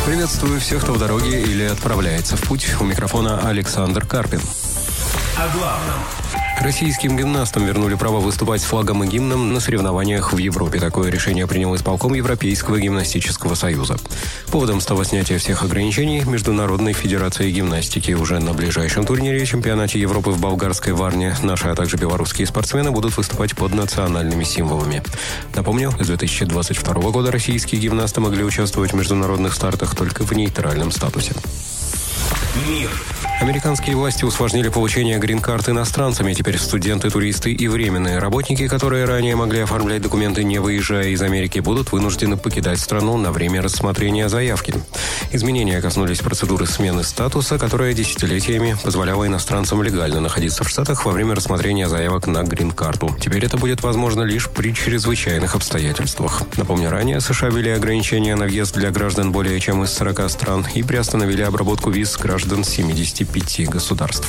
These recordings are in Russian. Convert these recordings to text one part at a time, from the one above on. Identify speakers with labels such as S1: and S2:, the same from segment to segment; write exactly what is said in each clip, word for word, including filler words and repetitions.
S1: Приветствую всех, кто в дороге или отправляется в путь. У микрофона Александр Карпин.
S2: О главном.
S1: Российским гимнастам вернули право выступать с флагом и гимном на соревнованиях в Европе. Такое решение принял исполком Европейского гимнастического союза. Поводом стало снятие всех ограничений Международной федерации гимнастики. Уже на ближайшем турнире чемпионате Европы в болгарской Варне наши, а также белорусские спортсмены будут выступать под национальными символами. Напомню, с две тысячи двадцать второго года российские гимнасты могли участвовать в международных стартах только в нейтральном статусе.
S2: Мир.
S1: Американские власти усложнили получение грин-карт иностранцами. Теперь студенты, туристы и временные работники, которые ранее могли оформлять документы, не выезжая из Америки, будут вынуждены покидать страну на время рассмотрения заявки. Изменения коснулись процедуры смены статуса, которая десятилетиями позволяла иностранцам легально находиться в Штатах во время рассмотрения заявок на грин-карту. Теперь это будет возможно лишь при чрезвычайных обстоятельствах. Напомню, ранее США ввели ограничения на въезд для граждан более чем из сорока стран и приостановили обработку виз граждан семидесяти пяти государств.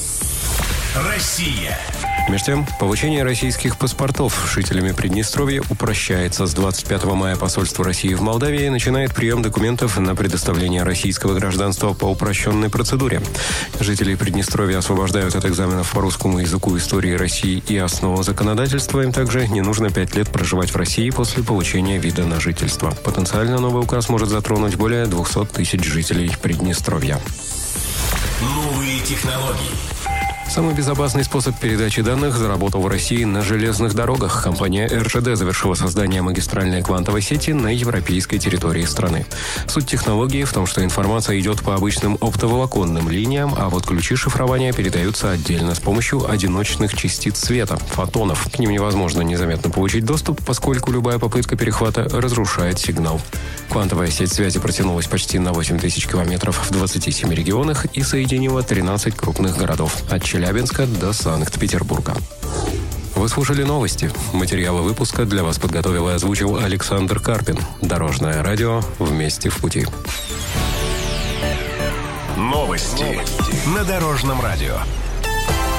S2: Россия.
S1: Между тем, получение российских паспортов жителями Приднестровья упрощается. С двадцать пятого мая посольство России в Молдавии начинает прием документов на предоставление российского гражданства по упрощенной процедуре. Жителей Приднестровья освобождают от экзаменов по русскому языку, истории России и основам законодательства. Им также не нужно пять лет проживать в России после получения вида на жительство. Потенциально новый указ может затронуть более двухсот тысяч жителей Приднестровья.
S2: Новые технологии.
S1: Самый безопасный способ передачи данных заработал в России на железных дорогах. Компания эр жэ дэ завершила создание магистральной квантовой сети на европейской территории страны. Суть технологии в том, что информация идет по обычным оптоволоконным линиям, а вот ключи шифрования передаются отдельно с помощью одиночных частиц света, фотонов. К ним невозможно незаметно получить доступ, поскольку любая попытка перехвата разрушает сигнал. Квантовая сеть связи протянулась почти на восемь тысяч километров в двадцати семи регионах и соединила тринадцать крупных городов от Челябинска до Санкт-Петербурга. Вы слушали новости. Материалы выпуска для вас подготовил и озвучил Александр Карпин. Дорожное радио. Вместе в пути.
S2: Новости на Дорожном радио.